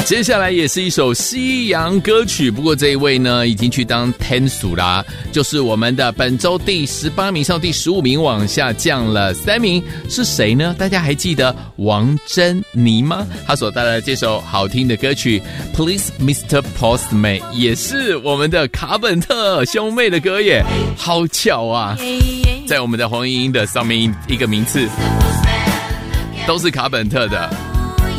接下来也是一首西洋歌曲，不过这一位呢已经去当天数啦，就是我们的本周第18名上第15名往下降了3名，是谁呢？大家还记得王珍妮吗？她所带来的这首好听的歌曲 Please Mr. Postman 也是我们的卡本特兄妹的歌耶，好巧啊，在我们的黄莺莺的上面一个名次都是卡本特的。